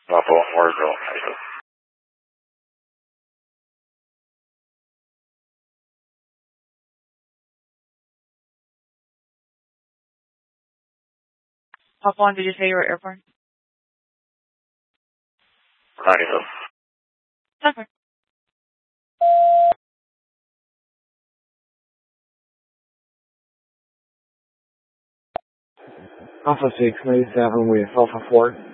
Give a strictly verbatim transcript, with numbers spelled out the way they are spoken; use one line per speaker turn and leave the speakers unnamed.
Papa one Warsville, ninety-two.
Papa one, did you say you were airborne?
ninety-two.
Okay.
Alpha six ninety-seven with Alpha four.